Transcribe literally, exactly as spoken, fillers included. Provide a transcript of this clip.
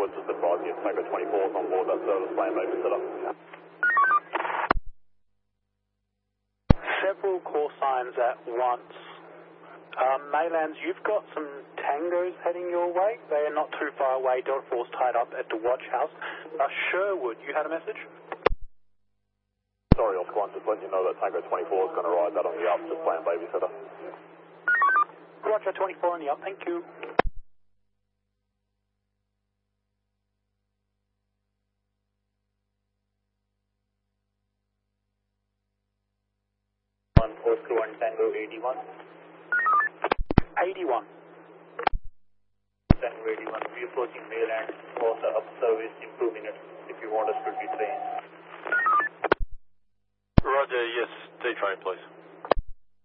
Sherwood, just advising you Tango twenty-four is on board that service plane babysitter. Several call signs at once. Um, Maylands, you've got some tangos heading your way. They are not too far away. Delta four's tied up at the watch house. Uh, Sherwood, you had a message? Sorry, Oscar one, just letting you know that Tango twenty-four is going to ride that on the up, just playing babysitter. Roger, twenty-four on the up, thank you. One, Oscar one, Tango eighty-one. eighty-one. Tango eighty-one, we approaching Mayland for the up service, improving it if you want us to be trained. Roger, yes, D train please.